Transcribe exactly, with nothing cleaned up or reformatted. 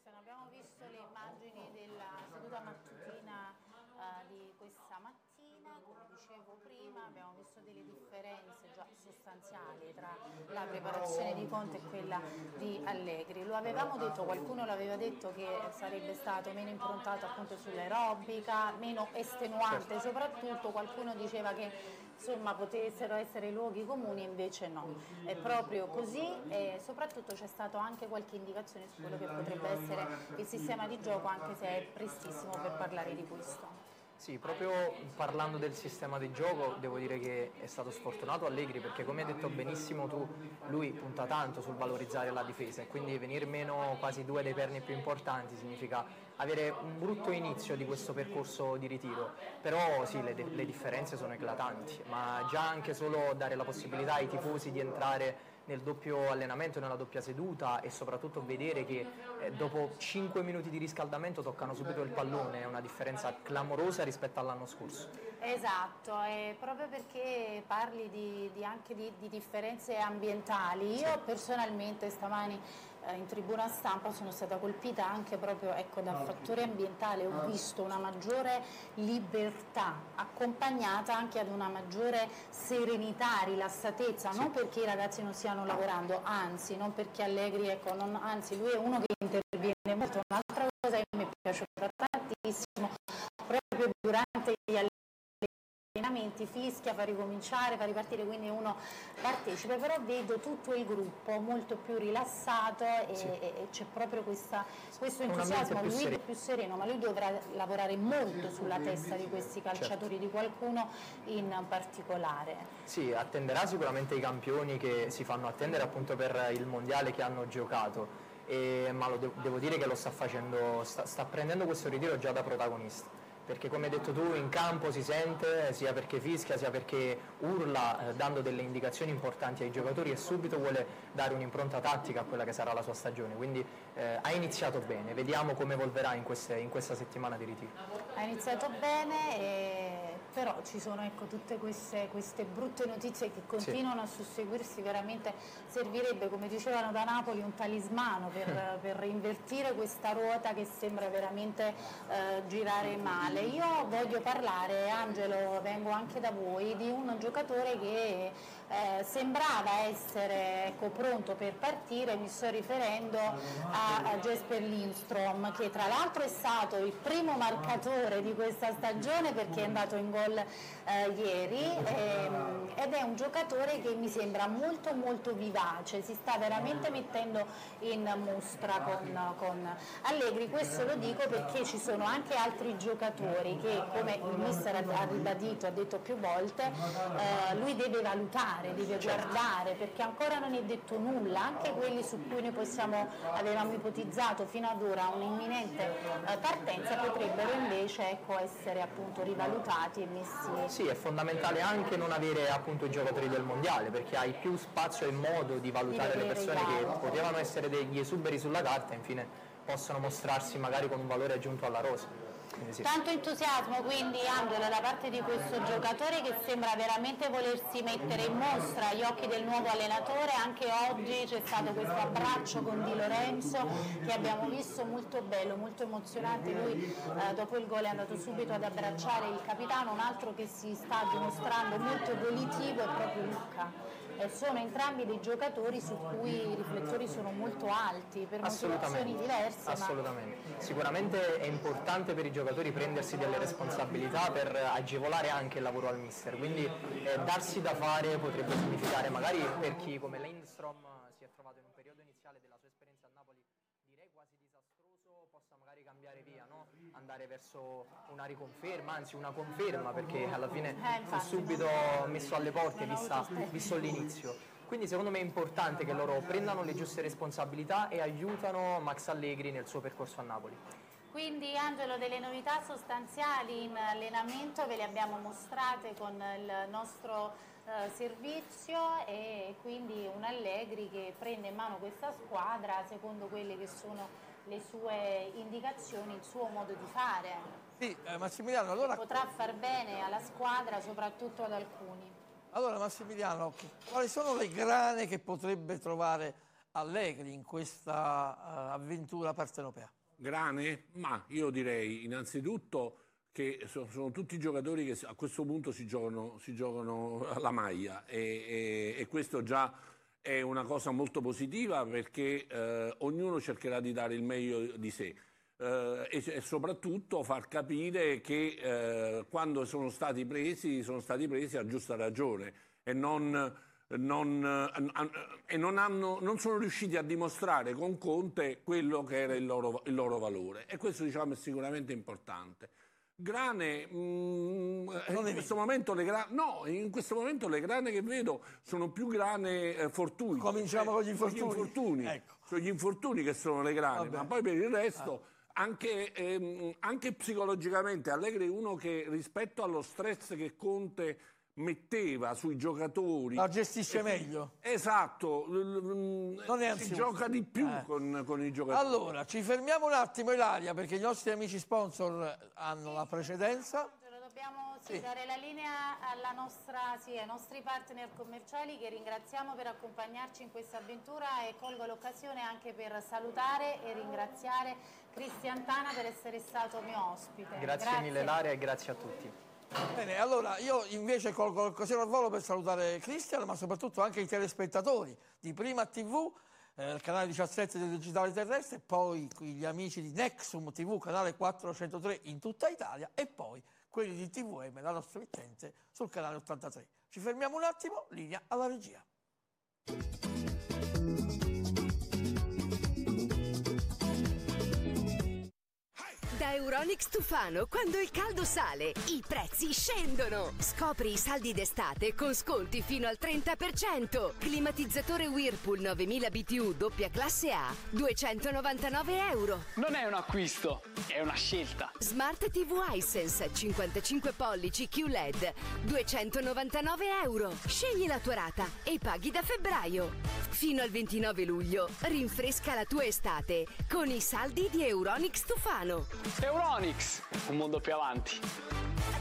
soddisfazione. Abbiamo visto le immagini della seduta mattutina uh, di questa mattina, come dicevo prima, abbiamo visto delle differenze già sostanziali tra la preparazione di Conte e quella di Allegri. Lo avevamo detto, qualcuno l'aveva detto che sarebbe stato meno improntato appunto sull'aerobica, meno estenuante soprattutto, qualcuno diceva che insomma potessero essere luoghi comuni, invece no, è proprio così e soprattutto c'è stato anche qualche indicazione su quello che potrebbe essere il sistema di gioco, anche se è prestissimo per parlare di questo. Sì, proprio parlando del sistema di gioco devo dire che è stato sfortunato Allegri, perché come hai detto benissimo tu, lui punta tanto sul valorizzare la difesa e quindi venir meno quasi due dei perni più importanti significa avere un brutto inizio di questo percorso di ritiro. Però sì, le, le differenze sono eclatanti, ma già anche solo dare la possibilità ai tifosi di entrare nel doppio allenamento, nella doppia seduta, e soprattutto vedere che eh, dopo cinque minuti di riscaldamento toccano subito il pallone, è una differenza clamorosa rispetto all'anno scorso. Esatto, e proprio perché parli di, di anche di, di differenze ambientali, io sì. Personalmente stamani eh, in tribuna stampa sono stata colpita anche proprio ecco, dal fattore ambientale, ho visto una maggiore libertà accompagnata anche ad una maggiore serenità, rilassatezza, sì. Non perché i ragazzi non stiano lavorando, anzi, non perché Allegri, ecco, non, anzi lui è uno che interviene molto, un'altra cosa che mi è piaciuta tantissimo, proprio durante gli allenamenti fischia, fa ricominciare, fa ripartire, quindi uno partecipa, però vedo tutto il gruppo molto più rilassato e, sì. e, e c'è proprio questa, questo entusiasmo, lui è più sereno, ma lui dovrà lavorare molto sulla testa di questi calciatori, certo. Di qualcuno in particolare. Sì, attenderà sicuramente i campioni che si fanno attendere appunto per il mondiale che hanno giocato, e, ma lo de devo dire che lo sta facendo, sta, sta prendendo questo ritiro già da protagonista. Perché come hai detto tu in campo si sente, sia perché fischia sia perché urla, eh, dando delle indicazioni importanti ai giocatori, e subito vuole dare un'impronta tattica a quella che sarà la sua stagione, quindi eh, ha iniziato bene, vediamo come evolverà in, queste, in questa settimana di ritiro. Ha iniziato bene, e... però ci sono ecco, tutte queste, queste brutte notizie che continuano sì. a susseguirsi, veramente servirebbe, come dicevano da Napoli, un talismano per, per invertire questa ruota che sembra veramente eh, girare male. Io voglio parlare, Angelo, vengo anche da voi, di un giocatore che eh, sembrava essere ecco, pronto per partire, mi sto riferendo a, a Jesper Lindstrom, che tra l'altro è stato il primo marcatore di questa stagione perché è andato in gol eh, ieri ehm, ed è un giocatore che mi sembra molto molto vivace, si sta veramente mettendo in mostra con, con Allegri. Questo lo dico perché ci sono anche altri giocatori che, come il mister ha ribadito, ha detto più volte, eh, lui deve valutare, deve guardare, perché ancora non è detto nulla, anche quelli su cui noi possiamo, avevamo ipotizzato fino ad ora un'imminente eh, partenza potrebbero invece ecco, essere appunto rivalutati e messi. Sì, è fondamentale anche non avere appunto i giocatori del mondiale, perché hai più spazio e modo di valutare di le persone che potevano essere degli esuberi sulla carta e infine possono mostrarsi magari con un valore aggiunto alla rosa. Sì. Tanto entusiasmo quindi, Angelo, da parte di questo giocatore che sembra veramente volersi mettere in mostra agli occhi del nuovo allenatore. Anche oggi c'è stato questo abbraccio con Di Lorenzo che abbiamo visto, molto bello, molto emozionante. Lui eh, dopo il gol è andato subito ad abbracciare il capitano. Un altro che si sta dimostrando molto volitivo è proprio Lucca. Eh, sono entrambi dei giocatori su cui i riflettori sono molto alti per motivazioni diverse. Assolutamente. Ma... Sicuramente è importante per i giocatori prendersi delle responsabilità per agevolare anche il lavoro al mister, quindi eh, darsi da fare potrebbe significare magari per chi come Lindstrom si è trovato in un periodo iniziale della sua esperienza a Napoli direi quasi disastroso, possa magari cambiare via, no? Andare verso una riconferma, anzi una conferma, perché alla fine eh, fu subito messo alle porte vista, visto l'inizio. Quindi secondo me è importante che loro prendano le giuste responsabilità e aiutano Max Allegri nel suo percorso a Napoli. Quindi Angelo, delle novità sostanziali in allenamento ve le abbiamo mostrate con il nostro eh, servizio, e quindi un Allegri che prende in mano questa squadra secondo quelle che sono le sue indicazioni, il suo modo di fare. Sì, eh, Massimiliano, allora... Potrà far bene alla squadra, soprattutto ad alcuni. Allora Massimiliano, quali sono le grane che potrebbe trovare Allegri in questa uh, avventura partenopea? Grane? Ma io direi innanzitutto che sono, sono tutti giocatori che a questo punto si giocano, si giocano la maglia e, e, e questo già è una cosa molto positiva perché eh, ognuno cercherà di dare il meglio di sé eh, e, e soprattutto far capire che eh, quando sono stati presi sono stati presi a giusta ragione e non... Non, e non, hanno, non sono riusciti a dimostrare con Conte quello che era il loro, il loro valore e questo diciamo è sicuramente importante. Grane, mm, in, questo momento le gra- no, in questo momento le grane che vedo sono più grane eh, fortuite. Cominciamo con gli infortuni. Gli infortuni. Ecco. Sono gli infortuni che sono le grane, ma poi per il resto ah. anche, ehm, anche psicologicamente Allegri è uno che rispetto allo stress che Conte metteva sui giocatori la gestisce meglio, esatto, non è si gioca di più eh. con, con i giocatori. Allora ci fermiamo un attimo Ilaria perché i nostri amici sponsor hanno sì, la precedenza. Dobbiamo sì, sì. dare la linea alla nostra, sì, ai nostri partner commerciali che ringraziamo per accompagnarci in questa avventura e colgo l'occasione anche per salutare e ringraziare Cristian Tana per essere stato mio ospite. Grazie, grazie. mille Ilaria e grazie a tutti. Bene, allora io invece colgo l'occasione al volo per salutare Cristian, ma soprattutto anche i telespettatori di Prima tivù, eh, il canale diciassette del Digitale Terrestre, poi gli amici di Nexum tivù, canale quattrocentotre in tutta Italia, e poi quelli di T V M, la nostra emittente, sul canale ottantatré. Ci fermiamo un attimo, linea alla regia. Da Euronics Tufano, quando il caldo sale, i prezzi scendono. Scopri i saldi d'estate con sconti fino al trenta per cento. Climatizzatore Whirlpool novemila B T U doppia classe A, duecentonovantanove euro. Non è un acquisto, è una scelta. Smart T V Hisense cinquantacinque pollici Q L E D, duecentonovantanove euro. Scegli la tua rata e paghi da febbraio. Fino al ventinove luglio, rinfresca la tua estate con i saldi di Euronics Tufano. Euronics, un mondo più avanti.